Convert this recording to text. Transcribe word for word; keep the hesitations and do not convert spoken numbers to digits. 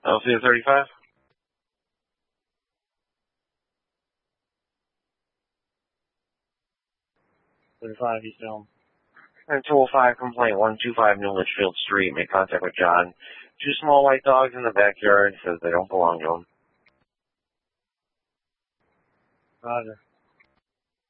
L C thirty-five? thirty-five, East Elm. And two oh five complaint, one two five New Litchfield Street. Make contact with John. Two small white dogs in the backyard. Says they don't belong to him. Roger.